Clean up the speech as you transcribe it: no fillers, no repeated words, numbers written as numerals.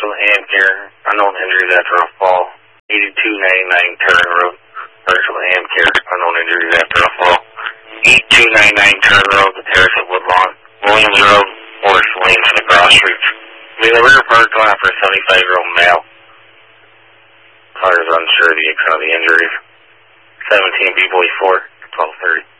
Partial hand care, unknown injuries after a fall. 8299 Turn Road. Partial hand care, unknown injuries after a fall. 8299 Turn Road, the terrace at Woodlawn. Williams Road, Forest Lane, and the cross streets. In the rear parking lot for a 75-year-old male. Car is unsure of the extent of the injuries. 17 B-Boy 4, 1230.